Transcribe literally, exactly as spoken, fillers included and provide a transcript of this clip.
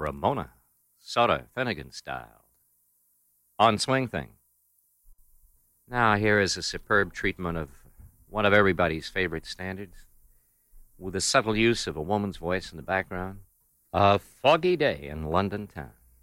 Ramona, Sutter, Finnegan style, on Swing Thing. Now, here is a superb treatment of one of everybody's favorite standards, with the subtle use of a woman's voice in the background. A Foggy Day in London Town.